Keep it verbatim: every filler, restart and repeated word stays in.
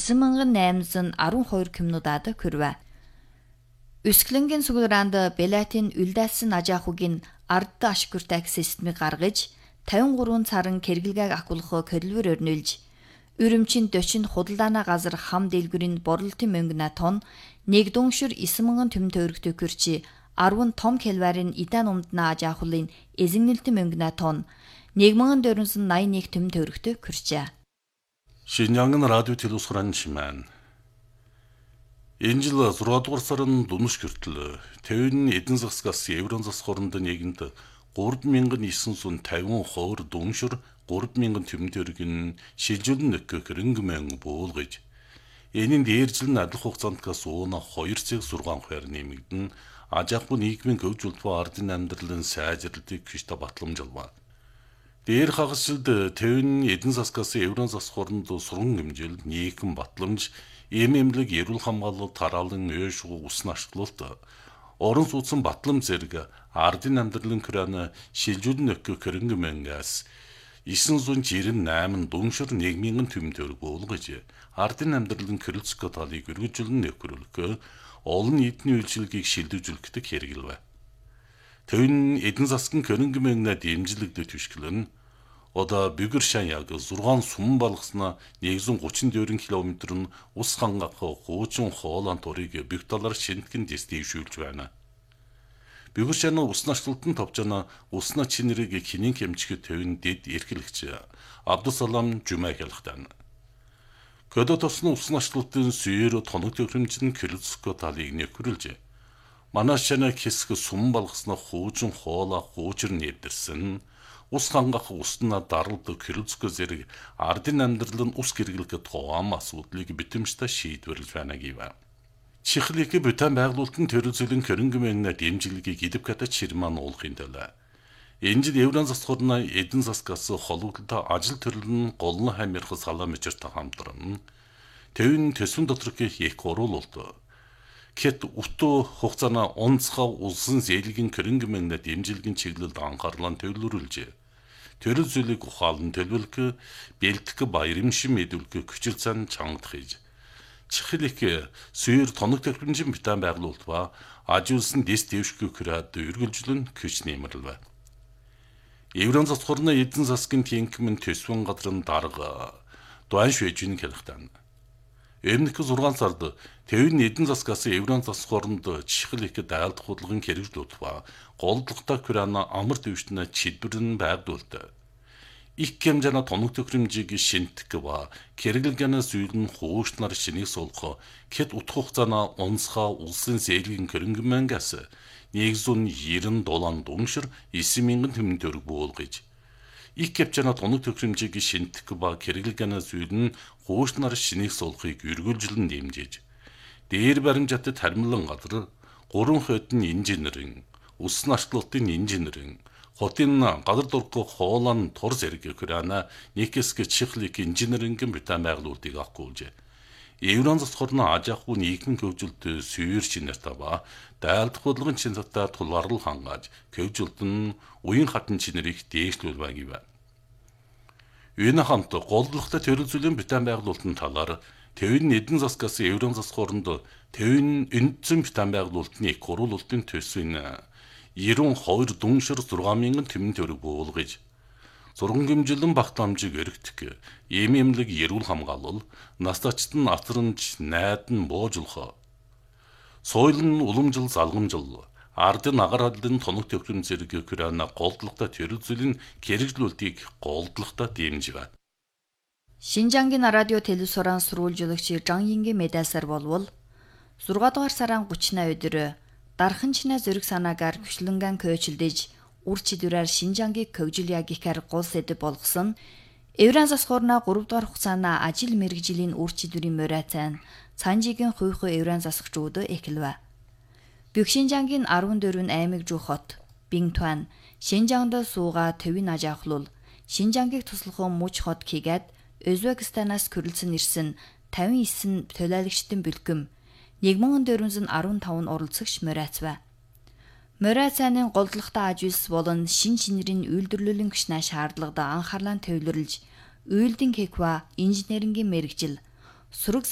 найн мянган айманлсан арван хоёр км-аад хүрвэ. Өсгөлөнгийн сүгүранд Белатин үлдээсэн ажаахугийн ард ашигуртайх системийг гаргаж тавин гурван царан кэргэлгээг акулах кодилвэр өрнүүлж Үрүмчин дөчин худалдаана газар хам дэлгүрийн борлолтын мөнгөна тон нэг дүншүр найн мянган төм төгрөгтөө көрчи арван том келварын идан умдна ажаахулын эзэгнэлтэн мөнгөна тон нэг мянган дөрвөнсот найман нэг төм төгрөгтөө көрчээ. Шинжаангын радио телевизорын шимэн энэ жил зургаан дугаар сарын дүнш хүртэл Төвийн эдийн засгаас еврон засаг хооронд нийгэмд гурван мянган нисэнсүн тавин хоор дүншөр гурван мянган төм төгрөгийн шилжүүлэн нөхөх хөрөнгө мөнгө буулгаж энийн дээр жил нь адил хугацаанд гасууна хоёр цаг зургаан хувиар нэмэгдэн ажаахгүй нийгмийн хөгжүүлэлт ба ардын амьдралын сайжралтыг хүчтэй батламжуулна. Дээр хагасжилд Төвийн эдийн засгаас еврон засаг хооронд сурган хэмжээл нийгэм батламж эм эмнэлэг эрүүл хамгаалалт тараалан өөшгөө усны ашиглалт орон сууцсан батлам зэрэг ардын амьдралын хурааны шилжүүлэн нөхөх хөрөнгө мөнгөөс найн жирэн найман дүншөр нэг мянган төм төгрөг буулгаж ардын амьдралын хөрөлцөх талыг өргөжүүлэн нөхрөлгөө олон нийтийн үйлчилгээг шилжүүлэхдэг хэрэгэлвэ. Төвийн эдийн засгийн хөрөнгө мөнгөнд дэмжлэгдэх түшгэлэн одоо бүгэр шан яг зургаан сум балгасна нэгдүгээр гучин дөрвөн км нь ус хангах хуучин хоолон турыг бүх талаар шинтгэн дэвшүүлж байна. Бүгэр шан усны ашлалтанд товчана усны чинэрийг хинэн хэмжих Төвийн дэд эрхлэгч Абдусалам Жумаа хэлэхдээ Көдө тосны усны ашлалтын сүйр тоног төгрөмжийн хөрөлцөх талыг нөхрөлж манай шана хэсэг сум балгасна хуучин хоолоо хуучир нэвдэрсэн ус хангах усна даралт хөрөлцөх зэрэг ардын амьдрал нь ус гэргэлэх тоом асуудлыг битэмжтэй шийдвэрлэж байна гэв. Чихлик бүтэн байгуулалтын төрөлцөлийн хөрөнгө мөнгөнд дэмжлэгийг идэв ката чирман уулахын төлөө. Энэ жил еврон засаг хорны эдийн засгаас холбогдолтой ажил төрөл нь голн хамирх салаа мичэртэй хамтран Төвийн төсвөн доторх их оруулалт Кэт утуу хугацаана онцгой улсын зээлгийн хөрөнгө мөнгөнд дэмжлэгийн чиглэлд анхаарлаа төвлөрүүлж төрөл зүйлийг ухаалн төлөвлөх бэлтгэх баярмшин мэдүүлэх хүчил цан чангадах хийж чихлик сүйр тоног төгрөмжийн битэн байгуулалт ба ажуулсан дэс дэвшгүй хураад үргэлжлэн хүч нэмэрлэв. Еврон засаг хорны эдийн засгийн тэнхимэн төсвөн газрын дарга дуан швежин хэлэхдээ Өмнөх зургаан сард Төвийн эдийн засгаас еврон засаг хооронд чихлик дайлдах хөдөлгөөний хэрэгжлүүд ба голдлогтой хураана амар дэвшнэ чидбэрэн байгуулалт. Их хэмжээний тоног төгрөмжийг шинтгэх ба хэрэглэгэнээс үйлэн хуучнаар шинийг суулгах хэд утга хугацаана онцгой улсын зээлгийн хөрөнгө мөнгөөс нэгдүгээр ерөн долоон дүншир найн мянган төм төгрөг буулгаж их хэмжээний тоног төгрөмжийг шинтгэх ба хэрэглэгэнээс үйлэн хуучнаар шинийг суулгахыг үргэлжлэн дэмжиж дээр баримжаатай тармилан газар гурван хотын инженерийн усны ашлалтын инженерийн хотын газар дургах хоолон тур зэрэг хураана нэхэсгэ чихлик инженерингийн битэн байгуулалтыг авахгүйж еврон засаг хорны ажаахгүй нийгмийн хөгжилд сүйр шинэтэй ба дайлдах хөдөлгөөний чинзатаа тулгуурлал хангааж хөгжилд нь уян хатан чинэрийг дээшлүүлвэ гэв. Энэ хамт голдлогтой төрөлцөлийн битэн байгуулалтын талаар Төвийн эдийн засгаас еврон засаг хооронд Төвийн эндсэн битэн байгуулалтын их оруулалтын төсвийн ерөн хоёр дүншир зургаан мянган төмөн төгрөг буулгаж зурган хэмжлэн багтаамжийг өргөдөх эм эмнэлэг эрүүл хамгаалал настачт нь атранж найдан буужлах соёл нь уламжил залгамжил ардын агаар хадлын тоног төгрөм зэрэг хураана голдлогтой төрөлцөлийн хэрэгжлүүлтийг голдлогтой дэмжив. Шинжаангийн радио телевизорын сурвалжуулагч Жан Янгийн медалсаар болвол зургаан дугаар сарын гуравны өдөр дархан чинаа зөриг санаагаар хөшлөнгөн көөчлөж үр чидвэрээр Шинжаангийг хөгжил ягихаар гол сэдэв болгосон еврон засаг хорны гурав дахь хугацаана ажил мэргэжлийн үр чидвэрийн морайцан цаанжигийн хуйхуу еврон засагчууд эхэлвэ. Бүх Шинжаангийн арван дөрвөн аймаг жуу хот Бинтуан Шинжаанд сууга Төвийн ажаахлуул Шинжаангийг туслахын муж хот Кигэд Өзбекистанаас хөрөлцөн ирсэн тавин найн төлөөлөгчдийн бэлгэм нэг мянган дөрвөнсот арван таван оролцогч морайцвэ. Морайцааны голдлогтой ажуулс болон шин шинэрийн үйлдвэрлэлийн гүшнэ шаардлагад анхаарлаа төвлөрлж үйлдэн кеква инженерингийн мэргэжил сураг